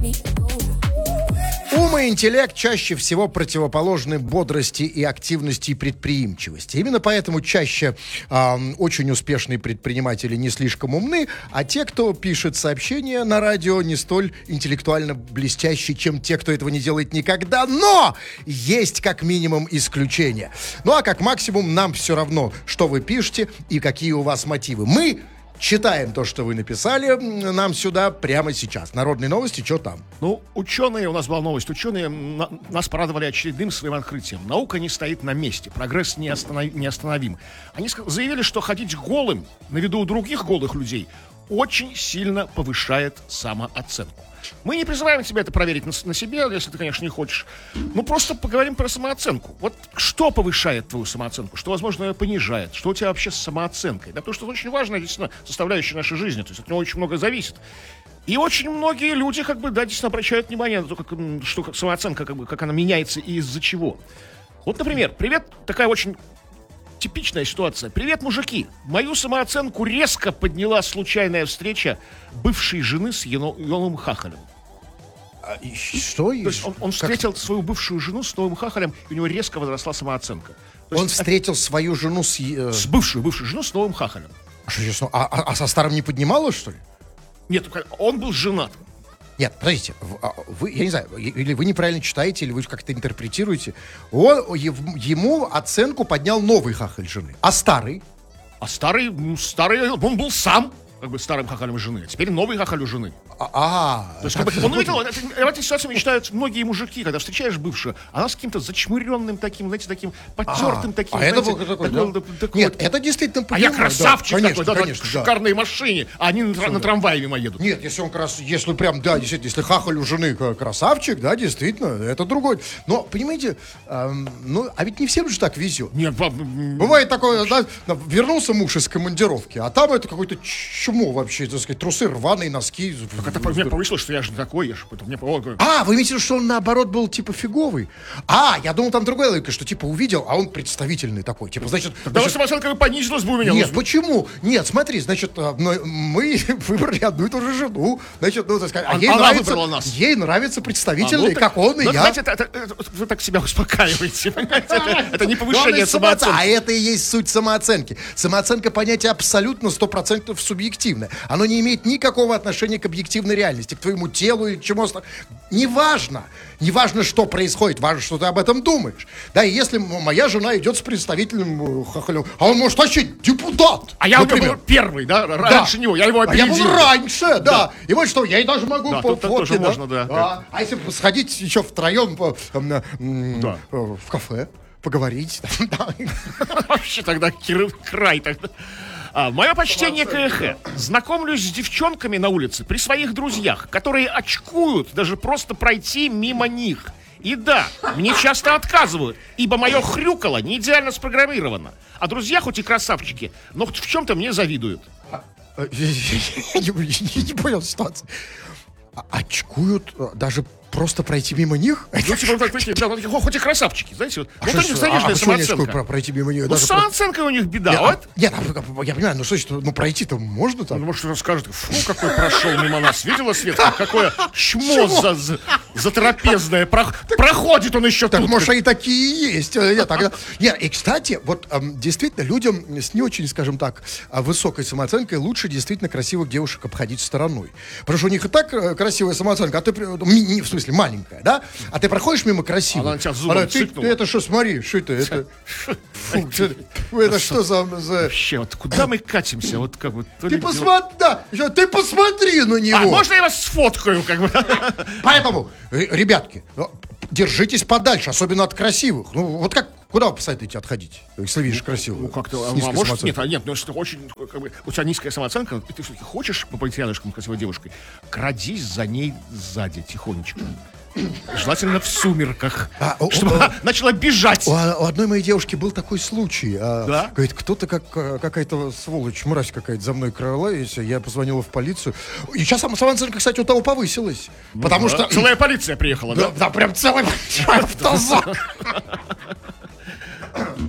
Ум и интеллект чаще всего противоположны бодрости и активности и предприимчивости. Именно поэтому чаще очень успешные предприниматели не слишком умны, а те, кто пишет сообщения на радио, не столь интеллектуально блестящие, чем те, кто этого не делает никогда. Но есть как минимум исключения. Ну а как максимум нам все равно, что вы пишете и какие у вас мотивы. Мы читаем то, что вы написали нам сюда прямо сейчас. Народные новости, что там? Ну, ученые, у нас была новость, ученые нас порадовали очередным своим открытием. Наука не стоит на месте, прогресс неостановим. Они заявили, что ходить голым на виду у других голых людей очень сильно повышает самооценку. Мы не призываем тебя это проверить на себе, если ты, конечно, не хочешь. Ну, просто поговорим про самооценку. Вот что повышает твою самооценку? Что, возможно, ее понижает? Что у тебя вообще с самооценкой? Да, потому что это очень важная, действительно, составляющая нашей жизни. То есть от него очень много зависит. И очень многие люди, действительно обращают внимание на то, как самооценка, как она меняется и из-за чего. Вот, например, такая очень типичная ситуация. Привет, мужики! Мою самооценку резко подняла случайная встреча бывшей жены с новым хахалем. Что? То есть он встретил свою бывшую жену с новым хахалем, и у него резко возросла самооценка. Он встретил свою жену с бывшую жену с новым хахалем. А со старым не поднималось, что ли? Нет, он был женат. Нет, подождите, я не знаю, или вы неправильно читаете, или вы как-то интерпретируете. Ему оценку поднял новый хахаль жены. А старый? А старый, он был сам старым хахалем жены. А теперь новый хахаль у жены. То есть, он увидел, в этой ситуации мечтают многие мужики, когда встречаешь бывшую, она с каким-то зачмыренным таким, знаете, таким потертым таким. Это был такой, Нет, это действительно понимаю. А я красавчик конечно, такой, конечно, в шикарной машине, а они на трамвае мимо едут. Нет, если прям, да, действительно, если хахаль у жены красавчик, да, действительно, это другой. Но, понимаете, а ведь не всем же так везет. Нет, бывает такое, да, вернулся муж из командировки, а там это какое-то чмо вообще, так сказать, трусы рваные, носки. Мне повысило, что я же не такой, вы имеете в виду, что он наоборот был типа фиговый? Я думал, там другая логика, что типа увидел, а он представительный такой, типа, значит... Тогда самооценка понизилась бы у меня. Нет, почему? Нет, смотри, значит, мы выбрали одну и ту же жену, значит, так сказать, она выбрала нас. Ей нравится представительный, как он и я. Знаете, вы так себя успокаиваете, понимаете? Это не повышение самооценки. А это и есть суть самооценки. Самооценка — понятие абсолютно 100% субъективное. Оно не имеет никакого отношения к объективной реальности, к твоему телу и к чему. Неважно, что происходит, важно, что ты об этом думаешь. Да, и если моя жена идет с представительным хахалем, а он может вообще депутат. А я был первый, да, раньше него, я его опередил. Я был раньше, да. И вот что, я и даже могу по фотке, тоже можно, да. А если сходить еще втроем в кафе, поговорить. Вообще тогда край тогда. Мое почтение к ЭХ. Знакомлюсь с девчонками на улице при своих друзьях, которые очкуют даже просто пройти мимо них. И да, мне часто отказывают, ибо мое хрюкало не идеально спрограммировано. А друзья хоть и красавчики, но в чем-то мне завидуют. Я не понял ситуацию. Очкуют даже просто пройти мимо них? Хоть и красавчики, знаете, вот. У них заниженная самооценка. Пройти мимо них. С самооценкой у них беда. Нет, я понимаю, что пройти-то можно так? Может, он скажет, фу, какой прошел мимо нас. Видела, Светка, какое чмо затрапезное. Проходит он еще тут. Так, может, и такие есть. Нет, и, кстати, вот действительно, людям с не очень, скажем так, высокой самооценкой лучше действительно красивых девушек обходить стороной. Потому что у них и так красивая самооценка, а ты, в смысле, маленькая, да? А ты проходишь мимо красивой. Она на тебя зубом цыкнула. Ты это что, смотри, что это? Это что за... Вообще, вот куда мы катимся? Вот как бы... Ты посмотри на него. Можно я вас сфоткаю, как бы? Поэтому, ребятки, держитесь подальше, особенно от красивых. Вот как... Куда вы посоветуете отходить, если видишь красивую? Нет, если очень, у тебя низкая самооценка, ты все-таки хочешь пойти рядышком с красивой девушкой, крадись за ней сзади, тихонечко. Желательно в сумерках, чтобы она начала бежать. У одной моей девушки был такой случай. Да? Говорит, кто-то какая-то сволочь, мразь какая-то за мной кралась. Я позвонила в полицию. И сейчас самооценка, кстати, у того повысилась. Потому что... Целая полиция приехала, да? Да, прям целая автозак.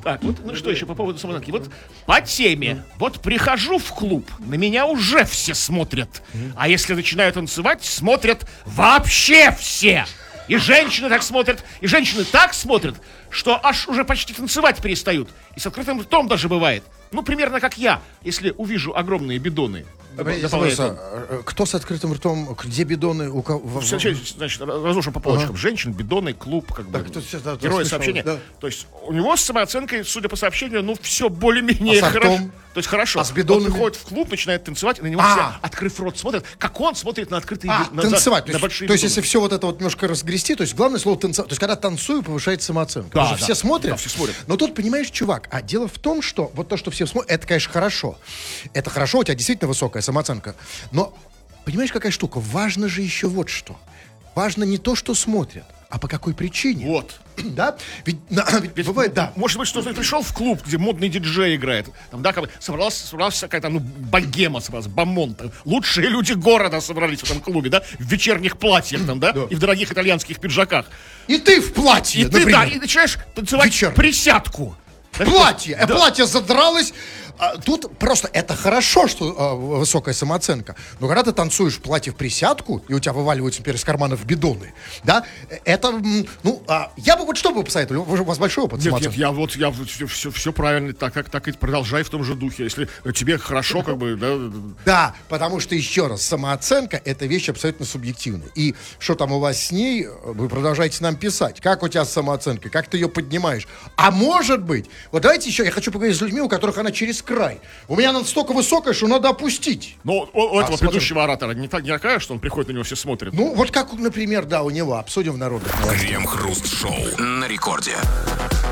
Так, вот, ну что еще по поводу самооценки? Вот по теме. Вот прихожу в клуб, на меня уже все смотрят. А если начинаю танцевать, смотрят вообще все. И женщины так смотрят, и женщины так смотрят, что аж уже почти танцевать перестают. И с открытым ртом даже бывает. Ну, примерно как я, если увижу огромные бидоны. Кто с открытым ртом? Где бидоны? У кого? Значит, разложим по полочкам. Женщин, бидоны, клуб, как бы, герои сообщения. Да. То есть у него с самооценкой, судя по сообщению, ну, все более-менее хорошо. То есть хорошо. А с бидонами? Он приходит в клуб, начинает танцевать, и на него все, открыв рот, смотрят, как он смотрит на открытые танцевать. на большие то есть, если все вот это вот немножко разгрести, то есть главное слово танцевать. То есть, когда танцую, повышается самооценка. Да, все смотрят. Да, все смотрят. Но тут, понимаешь, чувак, дело в том, что вот то, что все смотрят, это, конечно, хорошо. Это хорошо, у тебя действительно высокая самооценка. Но, понимаешь, какая штука? Важно же еще вот что. Важно не то, что смотрят, а по какой причине. Вот. Да? Ведь бывает, да. Может быть, что ты пришел в клуб, где модный диджей играет. Там, да, как бы собралась какая-то, богема собралась, бомон. Там, лучшие люди города собрались в этом клубе, да, в вечерних платьях там, да, и в дорогих итальянских пиджаках. И ты в платье, и например. Ты, да, и начинаешь танцевать присядку. Платье! Да. Платье задралось. Тут просто это хорошо, что высокая самооценка. Но когда ты танцуешь в платье в присядку, и у тебя вываливаются, например, из карманов бидоны, да, это, я бы вот что бы вы посоветовали? У вас большой опыт самооценки? Нет, я все правильно, так и продолжай в том же духе. Если тебе хорошо, как бы, да. Да, потому что, еще раз, самооценка — это вещь абсолютно субъективная. И что там у вас с ней, вы продолжаете нам писать. Как у тебя с самооценкой, как ты ее поднимаешь? А может быть, вот давайте еще, я хочу поговорить с людьми, у которых она через край. У меня она настолько высокая, что надо опустить. Но у этого предыдущего оратора не такая, что он приходит, на него все смотрят. Ну, вот как, например, да, у него. Обсудим в народных новостях. Крем-хруст-шоу на рекорде.